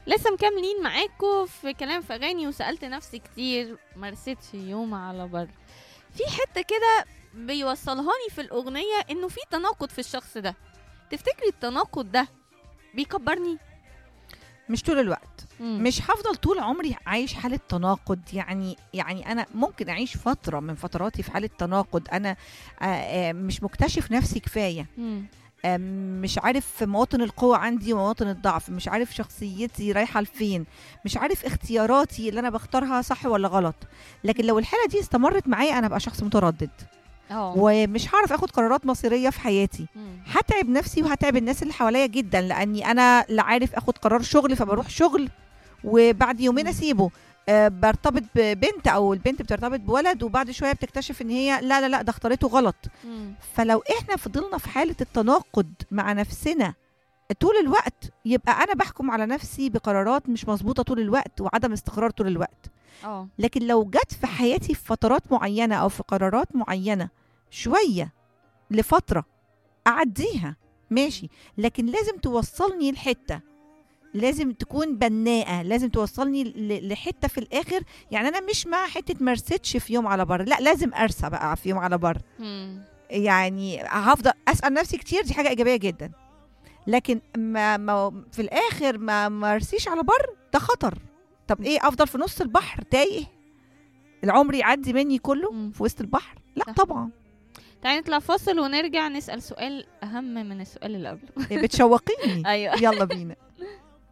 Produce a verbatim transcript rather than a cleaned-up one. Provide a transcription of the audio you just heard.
لسه مكملين معاكم في كلام في اغاني، وسالت نفسي كتير ما رستش يوم على بر. في حته كده بيوصلهاني في الاغنيه انه في تناقض في الشخص ده. تفتكري التناقض ده بيكبرني؟ مش طول الوقت. مم. مش هفضل طول عمري عايش حالة تناقض. يعني يعني أنا ممكن أعيش فترة من فتراتي في حالة تناقض. أنا آه، آه، مش مكتشف نفسي كفاية. مم. آه، مش عارف مواطن القوة عندي ومواطن الضعف. مش عارف شخصيتي رايحة لفين. مش عارف اختياراتي اللي أنا بختارها صح ولا غلط. لكن لو الحالة دي استمرت معايا أنا بقى شخص متردد، اه ومش هعرف اخد قرارات مصيريه في حياتي. مم. هتعب نفسي وهتعب الناس اللي حواليا جدا، لاني انا لا عارف اخد قرار شغل فبروح شغل وبعد يومين مم. اسيبه. أه برتبط ببنت او البنت بترتبط بولد وبعد شويه بتكتشف ان هي لا لا لا ده اختارته غلط. مم. فلو احنا فضلنا في حاله التناقض مع نفسنا طول الوقت، يبقى انا بحكم على نفسي بقرارات مش مظبوطه طول الوقت وعدم استقرار طول الوقت. اه لكن لو جت في حياتي في فترات معينة أو في قرارات معينة شوية لفترة أعديها ماشي، لكن لازم توصلني لحتة، لازم تكون بناءة، لازم توصلني ل- لحتة في الآخر. يعني أنا مش مع حتة مرستش في يوم على بر، لا لازم أرسى بقى في يوم على بر. مم. يعني هفضل أسأل نفسي كتير، دي حاجة إيجابية جدا. لكن ما, ما في الآخر ما مرسيش على بر، ده خطر. طب إيه، أفضل في نص البحر تايه العمر يعدي مني كله مم. في وسط البحر؟ لا صح. طبعا. تعالي نطلع فاصل ونرجع نسأل سؤال أهم من السؤال اللي قبله. بتشوقيني. أيوة. يلا بينا.